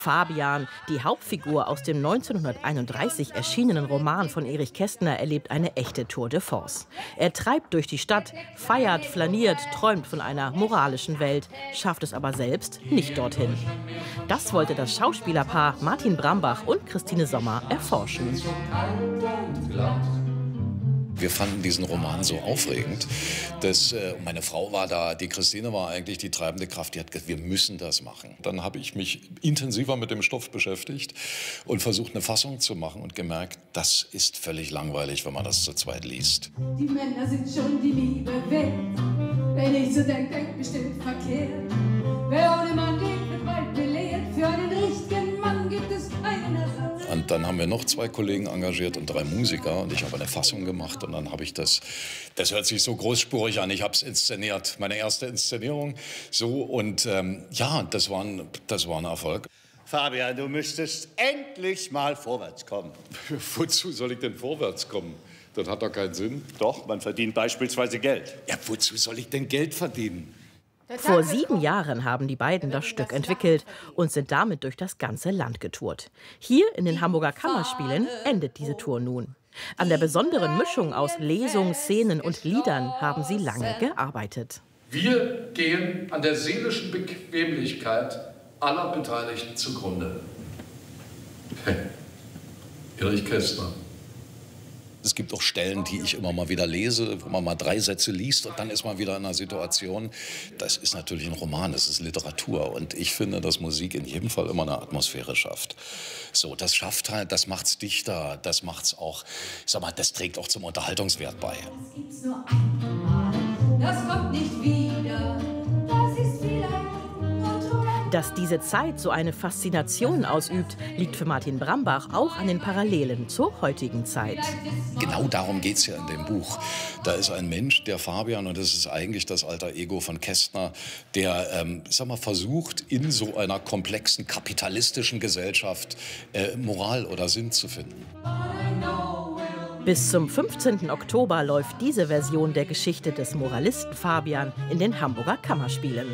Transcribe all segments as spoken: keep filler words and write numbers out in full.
Fabian, die Hauptfigur aus dem neunzehnhunderteinunddreißig erschienenen Roman von Erich Kästner, erlebt eine echte Tour de Force. Er treibt durch die Stadt, feiert, flaniert, träumt von einer moralischen Welt, schafft es aber selbst nicht dorthin. Das wollte das Schauspielerpaar Martin Brambach und Christine Sommer erforschen. Wir fanden diesen Roman so aufregend, dass äh, meine Frau war da, die Christine war eigentlich die treibende Kraft, die hat gesagt, wir müssen das machen. Dann habe ich mich intensiver mit dem Stoff beschäftigt und versucht, eine Fassung zu machen und gemerkt, das ist völlig langweilig, wenn man das zu zweit liest. Die Männer sind schon die Liebe wert, wenn ich so denke, denk bestimmt verkehrt. Wer ohne Mann lebt, wird bald belehrt, für einen richtigen Mann gibt es keinen Ersatz. Und dann haben wir noch zwei Kollegen engagiert und drei Musiker und ich habe eine Fassung gemacht und dann habe ich das, das hört sich so großspurig an, ich habe es inszeniert, meine erste Inszenierung so und ähm, ja, das war, ein, das war ein Erfolg. Fabian, du müsstest endlich mal vorwärts kommen. Wozu soll ich denn vorwärts kommen? Das hat doch keinen Sinn. Doch, man verdient beispielsweise Geld. Ja, wozu soll ich denn Geld verdienen? Vor sieben Jahren haben die beiden das Stück entwickelt und sind damit durch das ganze Land getourt. Hier in den Hamburger Kammerspielen endet diese Tour nun. An der besonderen Mischung aus Lesung, Szenen und Liedern haben sie lange gearbeitet. Wir gehen an der seelischen Bequemlichkeit aller Beteiligten zugrunde. Erich Kästner. Es gibt auch Stellen, die ich immer mal wieder lese, wo man mal drei Sätze liest und dann ist man wieder in einer Situation. Das ist natürlich ein Roman, das ist Literatur. Und ich finde, dass Musik in jedem Fall immer eine Atmosphäre schafft. So, das schafft halt, das macht's dichter, das macht's auch, ich sag mal, das trägt auch zum Unterhaltungswert bei. Das gibt's nur einmal, das kommt nicht wieder, das ist vielleicht nur. Dass diese Zeit so eine Faszination ausübt, liegt für Martin Brambach auch an den Parallelen zur heutigen Zeit. Genau darum geht es ja in dem Buch. Da ist ein Mensch, der Fabian, und das ist eigentlich das alter Ego von Kästner, der ähm, sag mal, versucht, in so einer komplexen kapitalistischen Gesellschaft äh, Moral oder Sinn zu finden. Bis zum fünfzehnten Oktober läuft diese Version der Geschichte des Moralisten Fabian in den Hamburger Kammerspielen.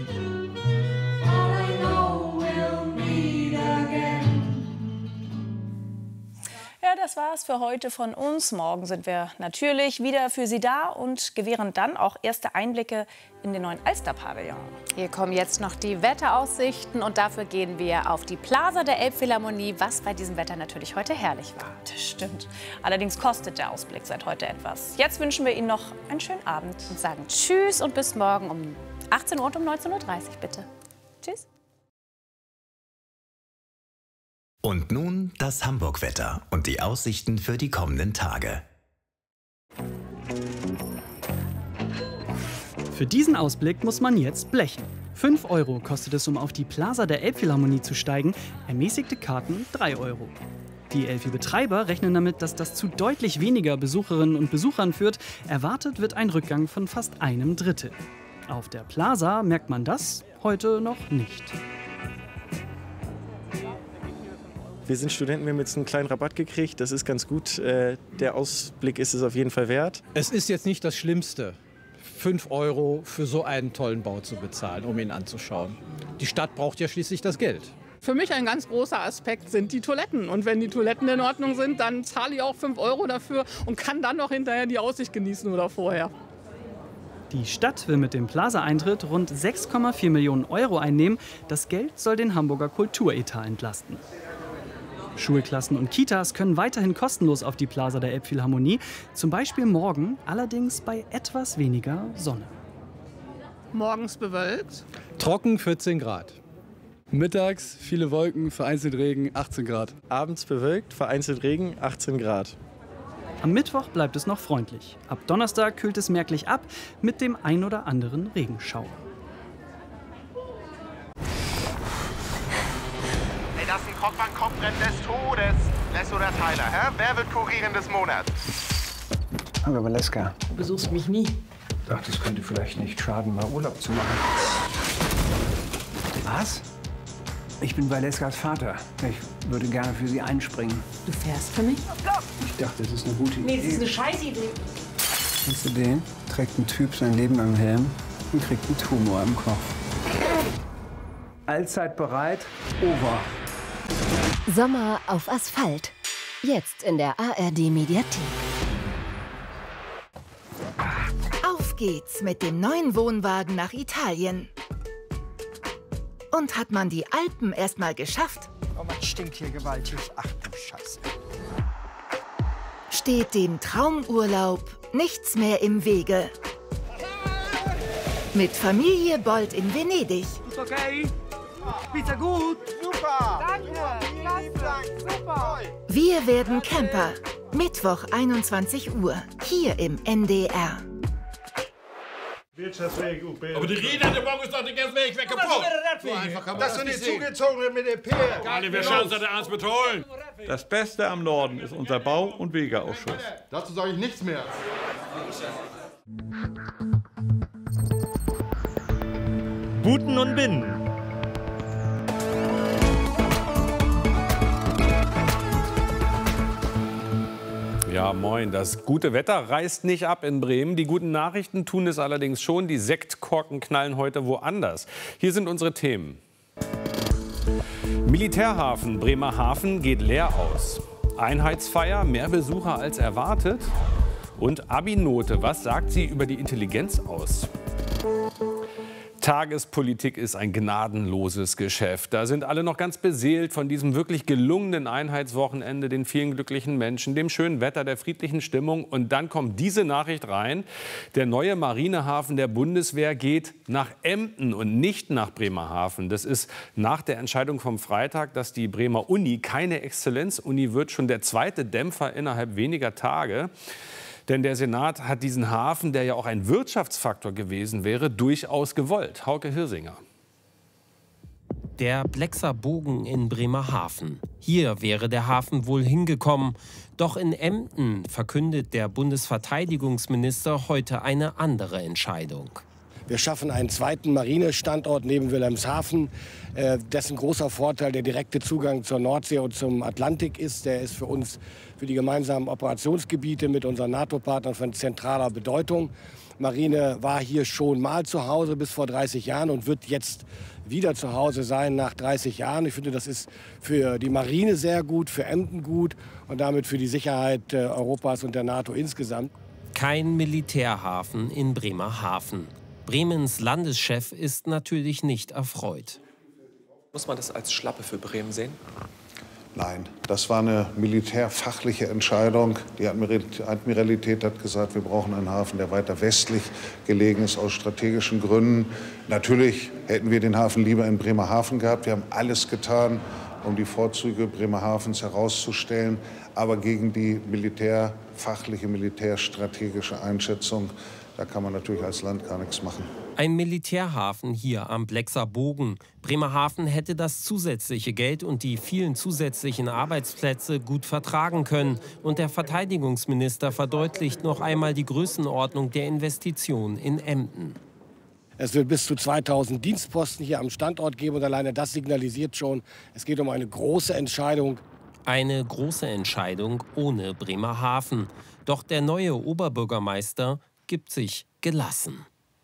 Ja, das war's für heute von uns. Morgen sind wir natürlich wieder für Sie da und gewähren dann auch erste Einblicke in den neuen Alster-Pavillon. Hier kommen jetzt noch die Wetteraussichten und dafür gehen wir auf die Plaza der Elbphilharmonie, was bei diesem Wetter natürlich heute herrlich war. Das stimmt. Allerdings kostet der Ausblick seit heute etwas. Jetzt wünschen wir Ihnen noch einen schönen Abend. Und sagen Tschüss und bis morgen um achtzehn Uhr und um neunzehn Uhr dreißig bitte. Tschüss. Und nun das Hamburg-Wetter und die Aussichten für die kommenden Tage. Für diesen Ausblick muss man jetzt blechen. fünf Euro kostet es, um auf die Plaza der Elbphilharmonie zu steigen, ermäßigte Karten drei Euro. Die Elfi-Betreiber rechnen damit, dass das zu deutlich weniger Besucherinnen und Besuchern führt. Erwartet wird ein Rückgang von fast einem Drittel. Auf der Plaza merkt man das heute noch nicht. Wir sind Studenten, wir haben jetzt einen kleinen Rabatt gekriegt, das ist ganz gut. Äh, der Ausblick ist es auf jeden Fall wert. Es ist jetzt nicht das Schlimmste, fünf Euro für so einen tollen Bau zu bezahlen, um ihn anzuschauen. Die Stadt braucht ja schließlich das Geld. Für mich ein ganz großer Aspekt sind die Toiletten. Und wenn die Toiletten in Ordnung sind, dann zahle ich auch fünf Euro dafür und kann dann noch hinterher die Aussicht genießen oder vorher. Die Stadt will mit dem Plaza-Eintritt rund sechs Komma vier Millionen Euro einnehmen. Das Geld soll den Hamburger Kulturetat entlasten. Schulklassen und Kitas können weiterhin kostenlos auf die Plaza der Elbphilharmonie. Zum Beispiel morgen, allerdings bei etwas weniger Sonne. Morgens bewölkt. Trocken vierzehn Grad. Mittags viele Wolken, vereinzelt Regen, achtzehn Grad. Abends bewölkt, vereinzelt Regen, achtzehn Grad. Am Mittwoch bleibt es noch freundlich. Ab Donnerstag kühlt es merklich ab mit dem ein oder anderen Regenschauer. Das ist ein Kopf-an-Kopf-Rennen des Todes. Les oder Tyler, hä? Wer wird Kurieren des Monats? Hallo Valeska. Du besuchst mich nie. Ich dachte, es könnte vielleicht nicht schaden, mal Urlaub zu machen. Was? Ich bin Valeskas Vater. Ich würde gerne für Sie einspringen. Du fährst für mich? Ich dachte, das ist eine gute Idee. Nee, das ist eine Scheißidee. Kennst du den? Trägt ein Typ sein Leben am Helm und kriegt einen Tumor im Kopf. Allzeit bereit, over. Sommer auf Asphalt. Jetzt in der A R D-Mediathek. Auf geht's mit dem neuen Wohnwagen nach Italien. Und hat man die Alpen erstmal geschafft? Oh, man stinkt hier gewaltig. Ach du Scheiße. Steht dem Traumurlaub nichts mehr im Wege. Mit Familie Bold in Venedig. Ist okay? Pizza gut? Super! Danke! Klasse! Super! Wir werden Camper. Mittwoch einundzwanzig Uhr. Hier im N D R. Aber die Räder der Wagen ist doch nicht erst weg, weg kaputt. So einfach kann man das sind die zugezogenen mit dem P. Alle, wir schauen uns das ernst mit holen. Das Beste am Norden ist unser Bau- und Wegeausschuss. Dazu sage ich nichts mehr. Buten und Binnen. Ja, moin. Das gute Wetter reißt nicht ab in Bremen. Die guten Nachrichten tun es allerdings schon. Die Sektkorken knallen heute woanders. Hier sind unsere Themen. Militärhafen Bremerhaven geht leer aus. Einheitsfeier, mehr Besucher als erwartet. Und Abi-Note, was sagt sie über die Intelligenz aus? Tagespolitik ist ein gnadenloses Geschäft. Da sind alle noch ganz beseelt von diesem wirklich gelungenen Einheitswochenende, den vielen glücklichen Menschen, dem schönen Wetter, der friedlichen Stimmung. Und dann kommt diese Nachricht rein. Der neue Marinehafen der Bundeswehr geht nach Emden und nicht nach Bremerhaven. Das ist nach der Entscheidung vom Freitag, dass die Bremer Uni keine Exzellenzuni wird, schon der zweite Dämpfer innerhalb weniger Tage. Denn der Senat hat diesen Hafen, der ja auch ein Wirtschaftsfaktor gewesen wäre, durchaus gewollt. Hauke Hirsinger. Der Blexer Bogen in Bremerhaven. Hier wäre der Hafen wohl hingekommen. Doch in Emden verkündet der Bundesverteidigungsminister heute eine andere Entscheidung. Wir schaffen einen zweiten Marinestandort neben Wilhelmshaven, äh, dessen großer Vorteil der direkte Zugang zur Nordsee und zum Atlantik ist. Der ist für uns, für die gemeinsamen Operationsgebiete mit unseren NATO-Partnern von zentraler Bedeutung. Marine war hier schon mal zu Hause bis vor dreißig Jahren und wird jetzt wieder zu Hause sein nach dreißig Jahren. Ich finde, das ist für die Marine sehr gut, für Emden gut und damit für die Sicherheit äh, Europas und der NATO insgesamt. Kein Militärhafen in Bremerhaven. Bremens Landeschef ist natürlich nicht erfreut. Muss man das als Schlappe für Bremen sehen? Nein, das war eine militärfachliche Entscheidung. Die Admiralität hat gesagt, wir brauchen einen Hafen, der weiter westlich gelegen ist, aus strategischen Gründen. Natürlich hätten wir den Hafen lieber in Bremerhaven gehabt. Wir haben alles getan, um die Vorzüge Bremerhavens herauszustellen. Aber gegen die militärfachliche, militärstrategische Einschätzung, da kann man natürlich als Land gar nichts machen. Ein Militärhafen hier am Blexer Bogen. Bremerhaven hätte das zusätzliche Geld und die vielen zusätzlichen Arbeitsplätze gut vertragen können. Und der Verteidigungsminister verdeutlicht noch einmal die Größenordnung der Investition in Emden. Es wird bis zu zweitausend Dienstposten hier am Standort geben. Und alleine das signalisiert schon, es geht um eine große Entscheidung. Eine große Entscheidung ohne Bremerhaven. Doch der neue Oberbürgermeister gibt sich gelassen.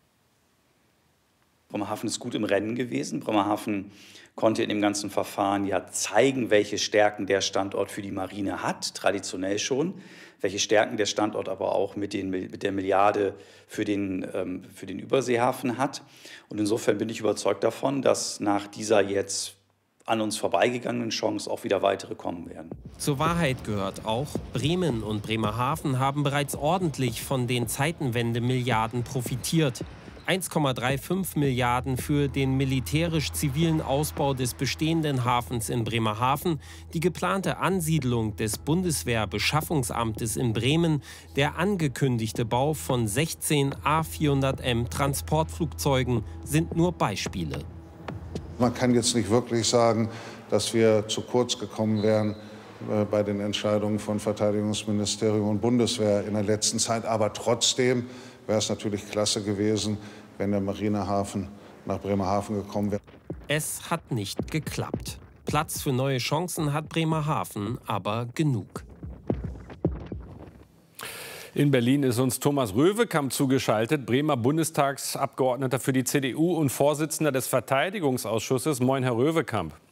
Bremerhaven ist gut im Rennen gewesen. Bremerhaven konnte in dem ganzen Verfahren ja zeigen, welche Stärken der Standort für die Marine hat, traditionell schon, welche Stärken der Standort aber auch mit, den, mit der Milliarde für den, ähm, für den Überseehafen hat. Und insofern bin ich überzeugt davon, dass nach dieser jetzt an uns vorbeigegangenen Chance auch wieder weitere kommen werden. Zur Wahrheit gehört auch, Bremen und Bremerhaven haben bereits ordentlich von den Zeitenwende-Milliarden profitiert. eins Komma fünfunddreißig Milliarden für den militärisch-zivilen Ausbau des bestehenden Hafens in Bremerhaven, die geplante Ansiedlung des Bundeswehrbeschaffungsamtes in Bremen, der angekündigte Bau von sechzehn A vierhundert M Transportflugzeugen sind nur Beispiele. Man kann jetzt nicht wirklich sagen, dass wir zu kurz gekommen wären äh, bei den Entscheidungen von Verteidigungsministerium und Bundeswehr in der letzten Zeit. Aber trotzdem wäre es natürlich klasse gewesen, wenn der Marinehafen nach Bremerhaven gekommen wäre. Es hat nicht geklappt. Platz für neue Chancen hat Bremerhaven aber genug. In Berlin ist uns Thomas Röwekamp zugeschaltet, Bremer Bundestagsabgeordneter für die C D U und Vorsitzender des Verteidigungsausschusses. Moin, Herr Röwekamp.